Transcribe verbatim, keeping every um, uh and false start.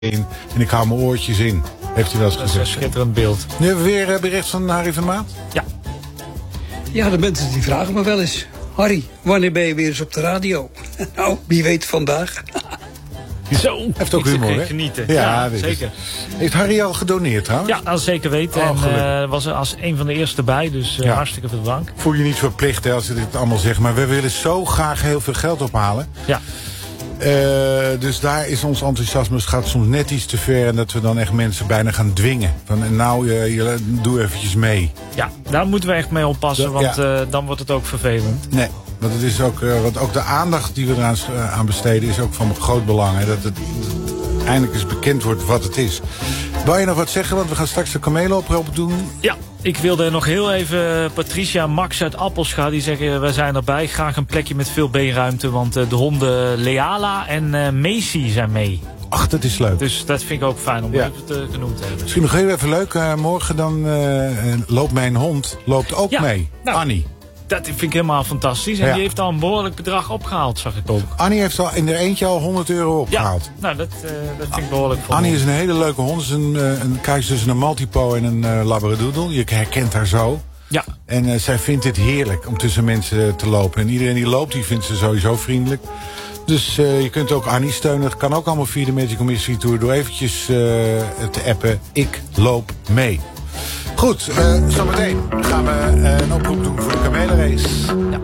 in en ik hou mijn oortjes in. Heeft hij wel eens Dat is gezegd. een schitterend beeld. Nu hebben we weer uh, bericht van Harry van Maat. Ja. Ja, de mensen die vragen me wel eens. Harry, wanneer ben je weer eens op de radio? Nou, wie weet vandaag. Zo, Heeft ook ik humor, zit hè? genieten. Ja, Ja, dit is- zeker. Heeft Harry al gedoneerd trouwens? Ja, dat zeker weten. Oh, en gelukkig. uh, was er als een van de eerste bij, dus uh, Ja. hartstikke veel dank. Voel je niet verplicht hè, als je dit allemaal zegt. Maar we willen zo graag heel veel geld ophalen. Ja. Uh, dus daar is ons enthousiasme. Het gaat soms net iets te ver. En dat we dan echt mensen bijna gaan dwingen. Van en nou, uh, je, doe eventjes mee. Ja, daar moeten we echt mee oppassen, Dat- want ja. uh, dan wordt het ook vervelend. Nee, want, het is ook, uh, want ook de aandacht die we eraan uh, aan besteden is ook van groot belang. Hè, dat het dat eindelijk eens bekend wordt wat het is. Wou je nog wat zeggen? Want we gaan straks de kamelen-oproep doen. Ja, ik wilde nog heel even Patricia en Max uit Appelscha. Die zeggen, wij zijn erbij. Graag een plekje met veel beenruimte. Want uh, de honden Leala en uh, Macy zijn mee. Ach, dat is leuk. Dus dat vind ik ook fijn om Ja. even te genoemd te hebben. Misschien nog heel even leuk. Uh, morgen dan uh, uh, loopt mijn hond loopt ook Ja, mee. nou. Annie. Dat vind ik helemaal fantastisch. En Ja. die heeft al een behoorlijk bedrag opgehaald, zag ik ook. Annie heeft al in haar eentje al honderd euro opgehaald. Ja, nou, dat, uh, dat vind ik behoorlijk voor. Annie is een hele leuke hond. Ze is een, uh, een kruis tussen een Maltipoo en een uh, Labradoodle. Je herkent haar zo. Ja, En uh, zij vindt het heerlijk om tussen mensen te lopen. En iedereen die loopt, die vindt ze sowieso vriendelijk. Dus uh, je kunt ook Annie steunen. Dat kan ook allemaal via de Magical Mystery Tour. Door eventjes uh, te appen. Ik loop mee. Goed, uh, zometeen gaan we uh, een oproep doen voor de kamelenrace. ja.